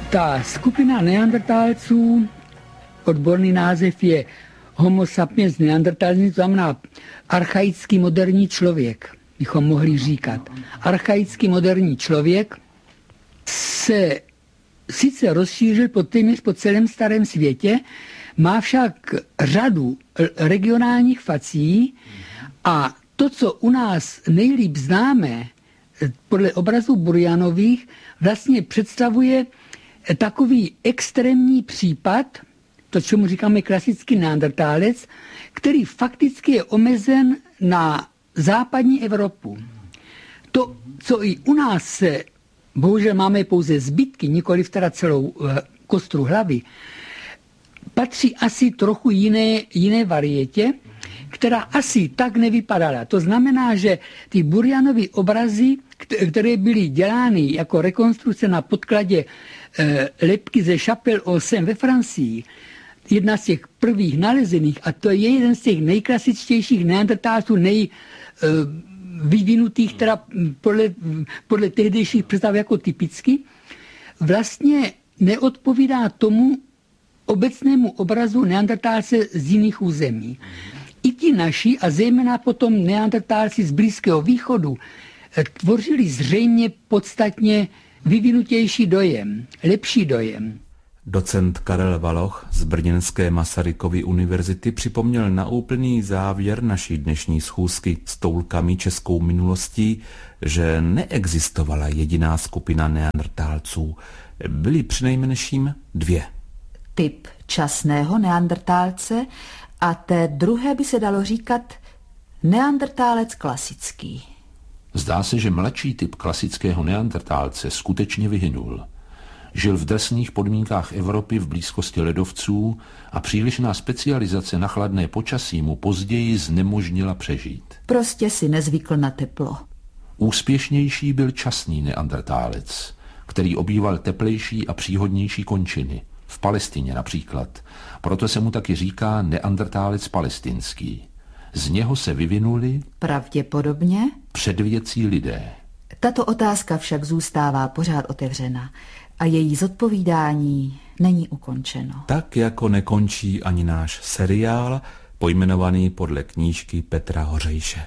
Ta skupina neandertálců, odborný název je Homo sapiens neanderthalensis, to znamená archaický moderní člověk, bychom mohli říkat. Archaický moderní člověk se sice rozšířil téměř po celém starém světě, má však řadu regionálních fací a to, co u nás nejlíp známe, podle obrazů Burjanových, vlastně představuje takový extrémní případ, to, čemu říkáme klasický neandertálec, který fakticky je omezen na západní Evropu. To, co i u nás se, bohužel máme pouze zbytky, nikoliv teda celou kostru hlavy, patří asi trochu jiné varietě, která asi tak nevypadala. To znamená, že ty Burjanovy obrazy, které byly dělány jako rekonstrukce na podkladě lebky ze Chapelle aux Saints ve Francii, jedna z těch prvých nalezených, a to je jeden z těch nejklasičtějších neandertálců, vyvinutých teda podle tehdejších představ jako typicky, vlastně neodpovídá tomu obecnému obrazu neandertálce z jiných území. I ti naši, a zejména potom neandertálci z Blízkého východu, tvořili zřejmě podstatně vyvinutější dojem, lepší dojem. Docent Karel Valoch z brněnské Masarykovy univerzity připomněl na úplný závěr naší dnešní schůzky s toulkami českou minulostí, že neexistovala jediná skupina neandertálců. Byly přinejmenším dvě. Typ časného neandertálce a té druhé by se dalo říkat neandertálec klasický. Zdá se, že mladší typ klasického neandertálce skutečně vyhynul. Žil v drsných podmínkách Evropy v blízkosti ledovců a přílišná specializace na chladné počasí mu později znemožnila přežít. Prostě si nezvykl na teplo. Úspěšnější byl časný neandertálec, který obýval teplejší a příhodnější končiny. V Palestině například. Proto se mu taky říká neandertálec palestinský. Z něho se vyvinuli pravděpodobně předvěcí lidé. Tato otázka však zůstává pořád otevřena a její zodpovídání není ukončeno. Tak jako nekončí ani náš seriál, pojmenovaný podle knížky Petra Hořejše.